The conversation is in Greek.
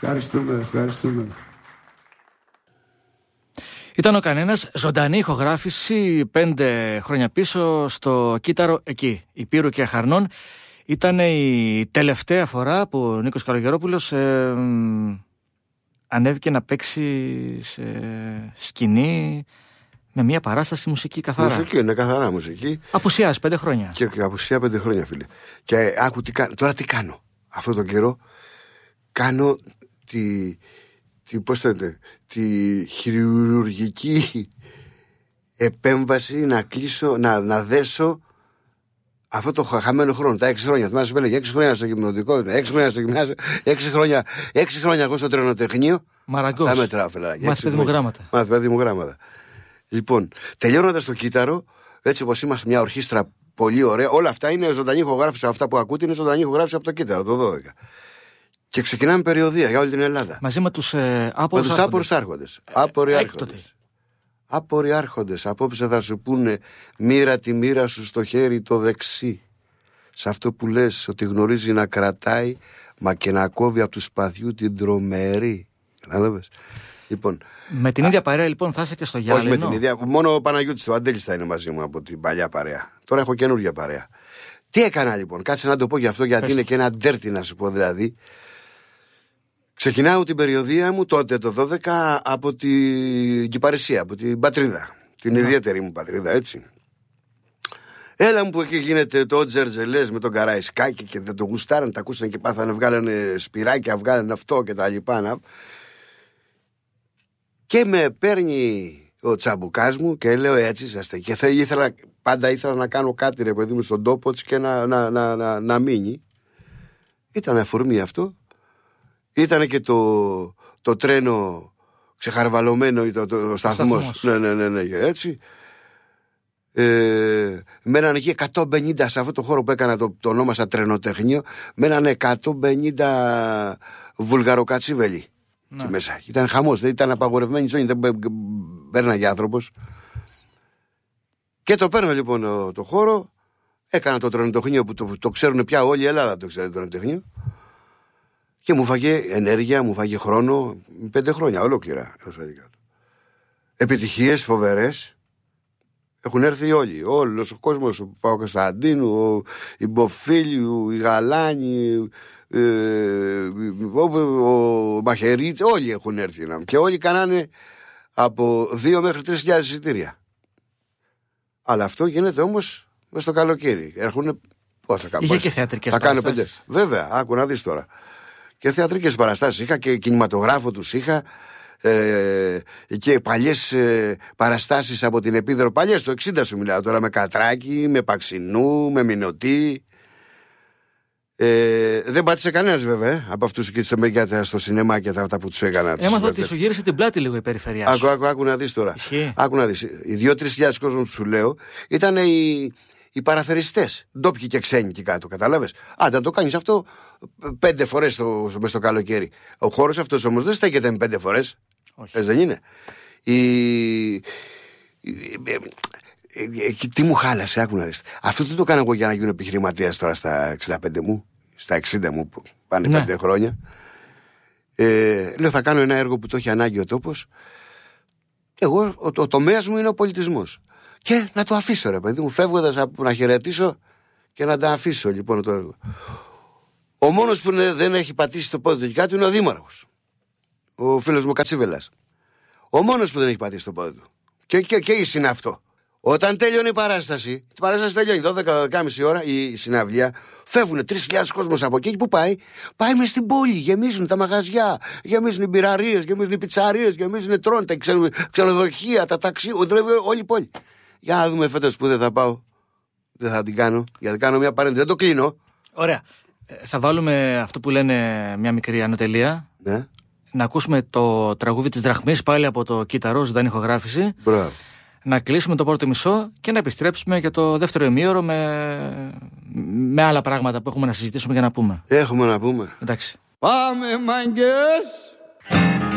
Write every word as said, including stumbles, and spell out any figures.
Ευχαριστούμε, ευχαριστούμε. Ήταν ο Κανένας, ζωντανή ηχογράφηση πέντε χρόνια πίσω στο Κύτταρο εκεί, Υπήρου και Αχαρνών. Ήταν η τελευταία φορά που ο Νίκος Καλογερόπουλος ε, ανέβηκε να παίξει σε σκηνή με μια παράσταση μουσική καθαρά. Μουσική, είναι καθαρά μουσική. Απουσιάζει πέντε χρόνια. Και, και απουσία πέντε χρόνια, φίλε. Και άκου τι κάνω. Τώρα τι κάνω. Αυτόν τον καιρό κάνω τη, τη, πώς το λέτε, τη χειρουργική επέμβαση να κλείσω, να, να δέσω αυτό το χαμένο χρόνο, τα έξι χρόνια. Θυμάσαι που έλεγε έξι χρόνια στο γυμνωτικό, έξι χρόνια στο γυμνάσιο, έξι χρόνια, έξι χρόνια εγώ στο τρενοτεχνείο. Μαραγκός. Θα μετράω, φιλαράκι. Μάθητε δημογράμματα. Μάθητε δημογράμματα. Λοιπόν, τελειώνοντας το Κύτταρο, έτσι όπως είμαστε μια ορχήστρα πολύ ωραία, όλα αυτά είναι ζωντανή ηχογράφηση. Αυτά που ακούτε είναι ζωντανή ηχογράφηση από το Κύτταρο, το δώδεκα. Και ξεκινάμε περιοδεία για όλη την Ελλάδα. Μαζί με τους ε, άπορους άρχοντες. άπορους άρχοντες. Άποροι άρχοντες. Άποροι άρχοντες. Απόψε θα σου πούνε μοίρα τη μοίρα σου στο χέρι το δεξί. Σε αυτό που λες ότι γνωρίζει να κρατάει, μα και να κόβει από του σπαθιού την τρομερή. Κατάλαβες. Λοιπόν, με την α... ίδια παρέα λοιπόν θα είσαι και στο Γιάννη. Όχι με την ίδια. Μόνο ο Παναγιώτης, ο Αντέλης θα είναι μαζί μου από την παλιά παρέα. Τώρα έχω καινούργια παρέα. Τι έκανα λοιπόν, κάτσε να το πω γι' αυτό, γιατί Πες. είναι και ένα ντέρτι να σου πω δηλαδή. Ξεκινάω την περιοδεία μου τότε το δώδεκα από την Κυπαρισία, από την πατρίδα. Την yeah. ιδιαίτερη μου πατρίδα, έτσι. Έλα μου που εκεί γίνεται το Τζερτζελές με τον Καραϊσκάκη και δεν το γουστάραν, τα ακούσαν και πάθανε, βγάλανε σπυράκια, βγάλανε αυτό και τα λοιπά. Και με παίρνει ο τσαμπουκάς μου και λέω έτσι είσαστε. Και θα ήθελα, πάντα ήθελα να κάνω κάτι ρε παιδί μου στον τόπο της και να, να, να, να, να μείνει. Ήταν αφορμή αυτό. Ήταν και το, το τρένο ξεχαρβαλωμένο, το, το, το σταθμός. Ναι, ναι, ναι, ναι, έτσι. Ε, μένανε εκεί εκατόν πενήντα σε αυτό το χώρο που έκανα, το, το ονόμασα τρενοτεχνείο. Μένανε εκατόν πενήντα βουλγαροκατσίβελοι. Ναι. Μέσα. Ήταν χαμός, δεν ήταν απαγορευμένη ζώνη, δεν παίρναγε άνθρωπος. Και το παίρνω λοιπόν το, το χώρο. Έκανα το τρενοτεχνείο που το, το ξέρουν πια όλη η Ελλάδα, το ξέρει το τρενοτεχνείο. Και μου φάγε ενέργεια, μου φάγε χρόνο, πέντε χρόνια ολόκληρα. Επιτυχίες φοβερές. Έχουν έρθει όλοι. Όλος ο κόσμος, ο Παπακοσταντίνου, ο Ιμποφίλιου, η Γαλάνη, ε, ο, ο Μαχαιρίτς, όλοι έχουν έρθει. Και όλοι κάνανε από δύο μέχρι τρεις χιλιάδες εισιτήρια. Αλλά αυτό γίνεται όμως μες στο καλοκαίρι. Έρχουνε. Πώς θα κάνουν. Είχε και θεατρικές θα παραστάσεις. Πέντε. Βέβαια, άκου να δεις τώρα. Και θεατρικές παραστάσεις είχα και κινηματογράφο τους είχα. Ε, και παλιές ε, παραστάσεις από την Επίδρο. Παλιές το εξήντα σου μιλάω τώρα, με Κατράκη, με Παξινού, με Μινωτή. Ε, δεν πάτησε κανένας βέβαια από αυτούς και στο, στο σινεμά και τα αυτά που τους έκανα. Έμαθα ότι σου γύρισε την πλάτη λίγο η περιφερειά σου. Άκου, άκου, άκου να δεις τώρα. Άκου να δεις. Οι δύο-τρεις χιλιάδες κόσμος που σου λέω ήταν οι, οι παραθεριστές. Ντόπιοι και ξένοι εκεί κάτω, καταλάβες. Άντε, το κάνεις αυτό πέντε φορές στο, μες στο καλοκαίρι. Ο χώρος αυτός όμως δεν στέκεται με πέντε φορές. Όχι. Έτσι δεν είναι. Η... Τι μου χάλασε, άκου να δεις. Αυτό δεν το κάνω εγώ για να γίνω επιχειρηματίας τώρα στα εξήντα πέντε μου, στα εξήντα μου που πάνε ναι. πέντε χρόνια. Ε, λέω θα κάνω ένα έργο που το έχει ανάγκη ο τόπος. Εγώ, ο, ο τομέας μου είναι ο πολιτισμός. Και να το αφήσω ρε παιδί μου, φεύγοντας να χαιρετήσω και να τα αφήσω λοιπόν το έργο. Ο μόνος που δεν έχει πατήσει το πόδι του και κάτι είναι ο δήμαρχος. Ο φίλος μου Κατσίβελας. Ο μόνος που δεν έχει πατήσει το πόδι του. Και, και, και η είναι αυτό. Όταν τέλειωνε η παράσταση, η παράσταση τελειώνει δώδεκα με δώδεκα ώρα η συναυλία, φεύγουν τρεις χιλιάδες κόσμος από εκεί και που πάει, πάει μες στην πόλη. Γεμίζουν τα μαγαζιά, γεμίζουν οι μπειραρίες, γεμίζουν οι πιτσαρίες, γεμίζουν τρώνε τα ξενο, ξενοδοχεία, τα ταξί, δουλεύει όλη η πόλη. Για να δούμε φέτος που δεν θα πάω. Δεν θα την κάνω, γιατί κάνω μια παρένθεση, δεν το κλείνω. Ωραία. Θα βάλουμε αυτό που λένε μια μικρή ανωτελεία. Ναι. Να ακούσουμε το τραγούδι της Δραχμής πάλι από το Κύτταρο, ζωντανή ηχογράφηση. Μπράβο. Να κλείσουμε το πρώτο μισό και να επιστρέψουμε για το δεύτερο ημίωρο με, με άλλα πράγματα που έχουμε να συζητήσουμε και να πούμε. Έχουμε να πούμε. Εντάξει. Πάμε μάγκες!